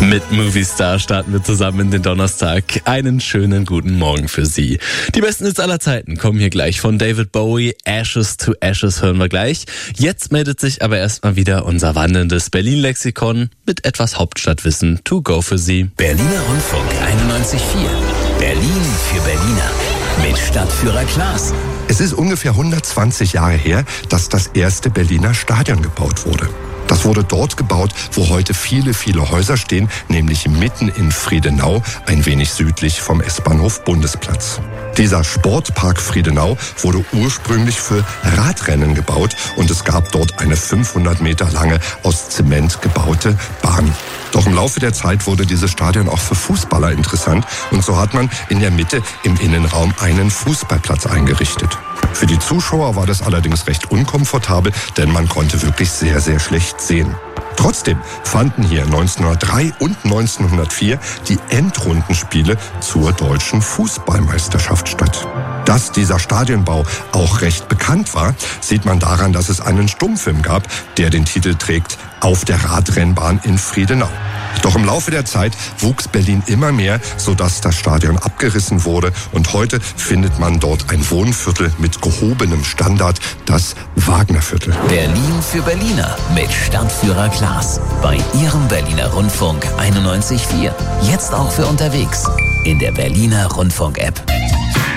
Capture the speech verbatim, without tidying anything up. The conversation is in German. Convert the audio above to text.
Mit Movistar starten wir zusammen in den Donnerstag. Einen schönen guten Morgen für Sie. Die besten Hits aller Zeiten kommen hier gleich von David Bowie. Ashes to Ashes hören wir gleich. Jetzt meldet sich aber erstmal wieder unser wandelndes Berlin-Lexikon mit etwas Hauptstadtwissen to go für Sie. Berliner Rundfunk einundneunzig Komma vier. Berlin für Berliner. Mit Stadtführer Klaas. Es ist ungefähr hundertzwanzig Jahre her, dass das erste Berliner Stadion gebaut wurde. Das wurde dort gebaut, wo heute viele, viele Häuser stehen, nämlich mitten in Friedenau, ein wenig südlich vom S-Bahnhof Bundesplatz. Dieser Sportpark Friedenau wurde ursprünglich für Radrennen gebaut und es gab dort eine fünfhundert Meter lange aus Zement gebaute Bahn. Doch im Laufe der Zeit wurde dieses Stadion auch für Fußballer interessant und so hat man in der Mitte im Innenraum einen Fußballplatz eingerichtet. Für die Zuschauer war das allerdings recht unkomfortabel, denn man konnte wirklich sehr, sehr schlecht sehen. Trotzdem fanden hier neunzehnhundertdrei und neunzehnhundertvier die Endrundenspiele zur deutschen Fußballmeisterschaft statt. Dass dieser Stadionbau auch recht bekannt war, sieht man daran, dass es einen Stummfilm gab, der den Titel trägt Auf der Radrennbahn in Friedenau. Doch im Laufe der Zeit wuchs Berlin immer mehr, sodass das Stadion abgerissen wurde und heute findet man dort ein Wohnviertel mit gehobenem Standard, das Wagnerviertel. Berlin für Berliner mit Stadtführer Klaas bei Ihrem Berliner Rundfunk einundneunzig Komma vier. Jetzt auch für unterwegs in der Berliner Rundfunk-App.